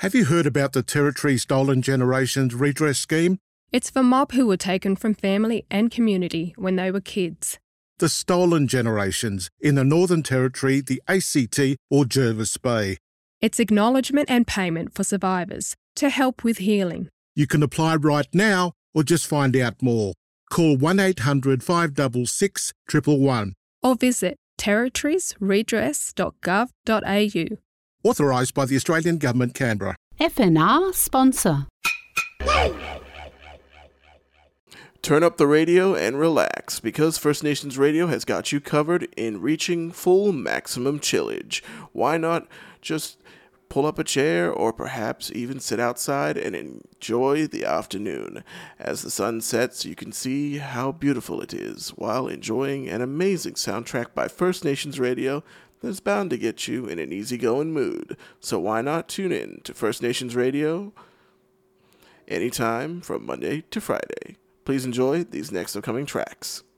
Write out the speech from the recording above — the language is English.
Have you heard about the Territory Stolen Generations Redress Scheme? It's for mob who were taken from family and community when they were kids. The Stolen Generations in the Northern Territory, the ACT or Jervis Bay. It's acknowledgement and payment for survivors to help with healing. You can apply right now or just find out more. Call 1800 566 111. Or visit territoriesredress.gov.au. Authorised by the Australian Government, Canberra. FNR sponsor. Turn up the radio and relax, because First Nations Radio has got you covered in reaching full maximum chillage. Why not just pull up a chair or perhaps even sit outside and enjoy the afternoon? As the sun sets, you can see how beautiful it is while enjoying an amazing soundtrack by First Nations Radio that's bound to get you in an easygoing mood. So why not tune in to First Nations Radio anytime from Monday to Friday. Please enjoy these next upcoming tracks.